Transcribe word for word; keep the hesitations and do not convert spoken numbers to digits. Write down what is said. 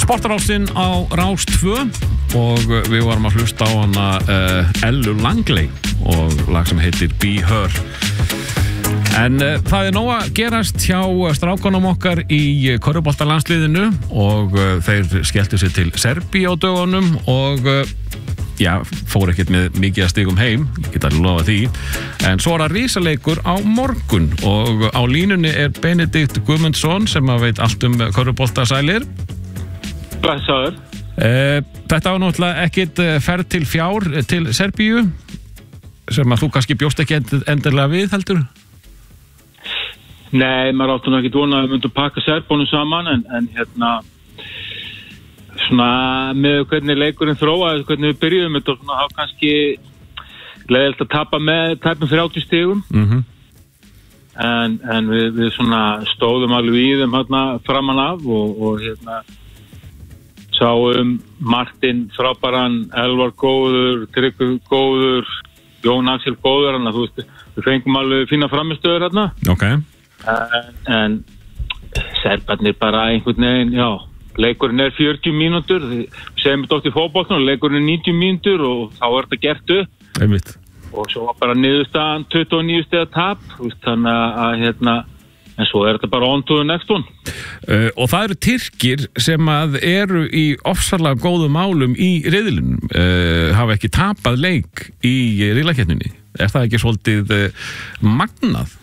Sportarásinn á Rás tvö og við varum að hlusta á hana uh, Ellu Langley og lag sem heitir Be Her. En uh, það er nóg að gerast hjá strákunum okkar í körfuboltalandsliðinu og uh, þeir skelltu sér til Serbíu á dögunum og uh, já, fór ekkert með mikið að stigum heim, ég get alveg lofa því. En svo er það risaleikur á morgun og á línunni er Benedikt Guðmundsson sem að veit allt um körfubolta. Sælir. Blessaður. Uh, þetta var náttúrulega ekkert ferð til fjár til Serbíu sem að þú kannski bjóst ekki endilega við, heldur? Nei, maður áttu náttúrulega ekki vonað að við myndum pakka Serbónum saman en, en hérna svona með hvernig leikurinn þróaði, hvernig við byrjuðum þetta og svona hafa kannski leiðilegt að tapa með tæpum þrjátíu stigum mm-hmm. en, en við, við svona stóðum alveg í þeim hérna framan af og, og hérna sáum Martin frábæran, Elvar góður, Tryggvi góður, Jón Axel góður, þannig að þú veist, við fengum alveg fína framistöður hérna. Ok. En, en Serbarnir bara einhvern veginn, já, leikurinn er fjörutíu mínútur, við segjum þetta oft í fótboltanum, leikurinn er níutíu mínútur og þá er þetta gert upp. Einmitt. Og svo var bara niðurstaðan tuttugu og níu stiga tap, þannig að hérna, en svo er þetta bara on to the next one. Uh, og það eru Tyrkir sem að eru í ofsalega góðum málum í riðlinum, uh, hafa ekki tapað leik í riðlakeppninni. Er það ekki svolítið uh, magnað?